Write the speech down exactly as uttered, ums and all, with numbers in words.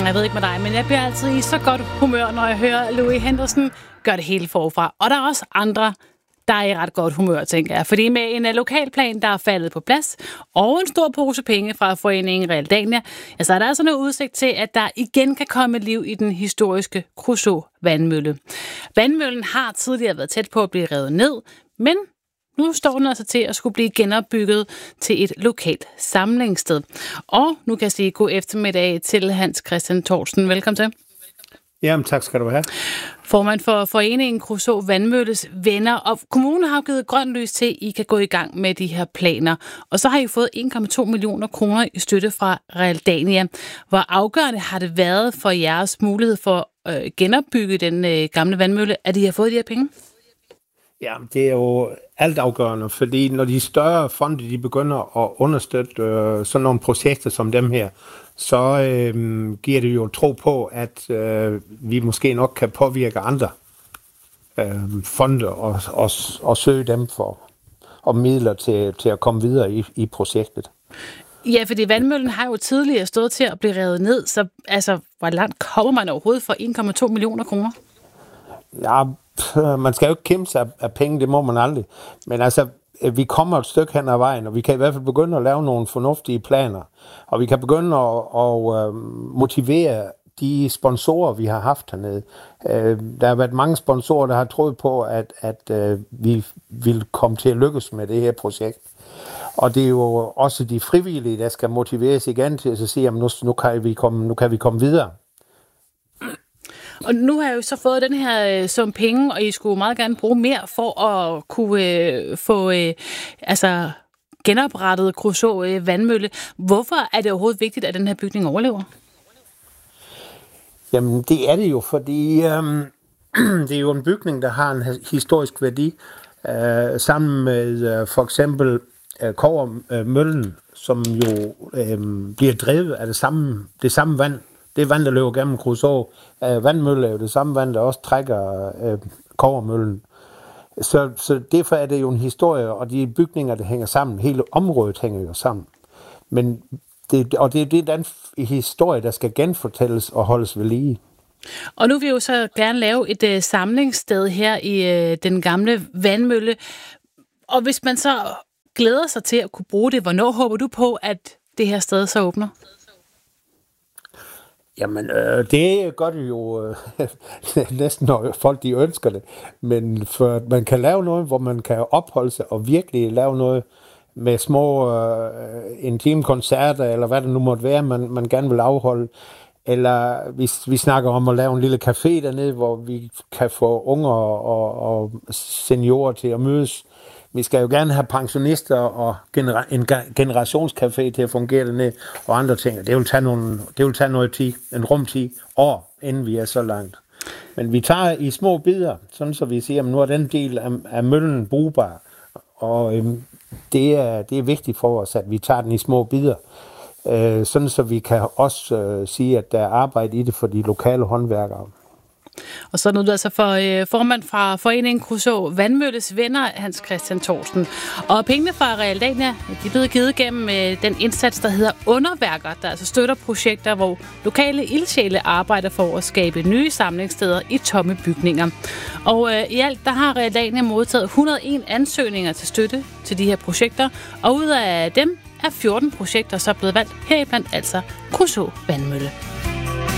Jeg ved ikke med dig, men jeg bliver altid i så godt humør, når jeg hører Louis Henderson gøre det hele forfra. Og der er også andre, der er i ret godt humør, tænker jeg. Fordi med en lokalplan, der er faldet på plads, og en stor pose penge fra foreningen Realdania, ja, så er der altså noget udsigt til, at der igen kan komme liv i den historiske Kruså-vandmølle. Vandmøllen har tidligere været tæt på at blive revet ned, men nu står den altså til at skulle blive genopbygget til et lokalt samlingssted. Og nu kan jeg sige god eftermiddag til Hans Christian Thorsen. Velkommen til. Jamen, tak skal du have. Formand for foreningen Kruså Vandmølles venner, og kommunen har givet grønt lys til, at I kan gå i gang med de her planer. Og så har I fået en komma to millioner kroner i støtte fra Realdania. Hvor afgørende har det været for jeres mulighed for at øh, genopbygge den øh, gamle vandmølle, at I har fået de her penge? Ja, det er jo alt afgørende, fordi når de større fonde de begynder at understøtte øh, sådan nogle projekter som dem her, så øh, giver det jo tro på, at øh, vi måske nok kan påvirke andre øh, fonde og, og, og søge dem for og midler til, til at komme videre i, i projektet. Ja, fordi vandmøllen har jo tidligere stået til at blive revet ned, så altså, hvor langt kommer man overhovedet for en komma to millioner kroner? Ja, man skal jo ikke kæmpe sig af penge, det må man aldrig. Men altså, vi kommer et stykke hen ad vejen, og vi kan i hvert fald begynde at lave nogle fornuftige planer. Og vi kan begynde at, at motivere de sponsorer, vi har haft hernede. Der har været mange sponsorer, der har troet på, at, at vi vil komme til at lykkes med det her projekt. Og det er jo også de frivillige, der skal motiveres igen til at sige, at nu, nu, kan vi komme, nu kan vi komme videre. Og nu har jeg jo så fået den her øh, sum penge, og I skulle meget gerne bruge mere for at kunne øh, få øh, altså, genoprettet Kruså øh, Vandmølle. Hvorfor er det overhovedet vigtigt, at den her bygning overlever? Jamen, det er det jo, fordi øh, det er jo en bygning, der har en historisk værdi. Øh, sammen med øh, for eksempel øh, Kobbermøllen, som jo øh, bliver drevet af det samme, det samme vand. Det vand, der løber gennem Kruså. Øh, vandmølle er jo det samme vand, der også trækker øh, Kobbermøllen. Så, så derfor er det jo en historie, og de bygninger, der hænger sammen, hele området hænger jo sammen. Men det, og det, det er den historie, der skal genfortælles og holdes ved lige. Og nu vil jeg jo så gerne lave et øh, samlingssted her i øh, den gamle vandmølle. Og hvis man så glæder sig til at kunne bruge det, hvornår håber du på, at det her sted så åbner? Jamen, øh, det gør det jo øh, næsten, når folk de ønsker det. Men for at man kan lave noget, hvor man kan opholde sig og virkelig lave noget med små øh, intime koncerter, eller hvad det nu måtte være, man, man gerne vil afholde. Eller hvis vi snakker om at lave en lille café dernede, hvor vi kan få unger og, og seniorer til at mødes. Vi skal jo gerne have pensionister og genera- en generationscafé til at fungere dernede, og andre ting. Det vil tage, nogle, det vil tage noget tid, en rumtid, år, inden vi er så langt. Men vi tager i små bidder, sådan så vi siger, at nu er den del af, af møllen brugbar. Og øhm, det, er, det er vigtigt for os, at vi tager den i små bidder. Øh, sådan så vi kan også øh, sige, at der er arbejde i det for de lokale håndværkere. Og så er det altså for øh, formand fra foreningen Kruså Vandmølles venner, Hans Christian Thorsen. Og pengene fra Realdania, de er blevet givet gennem øh, den indsats, der hedder Underværker, der altså støtter projekter, hvor lokale ildsjæle arbejder for at skabe nye samlingssteder i tomme bygninger. Og øh, i alt, der har Realdania modtaget et hundrede og en ansøgninger til støtte til de her projekter, og ud af dem er fjorten projekter så blevet valgt, heriblandt altså Kruså Vandmølle.